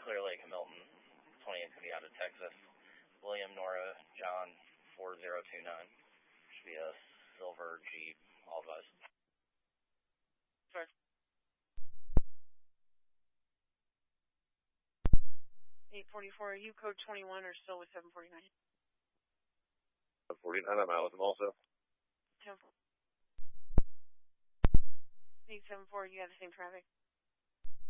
Clear Lake, Milton, 28th Indiana, Texas. William, Nora, John, 4029. Should be a silver Jeep, all advised. Sorry. 844, you code 21 or still with 749? 749, I'm out with them also. 874, you have the same traffic?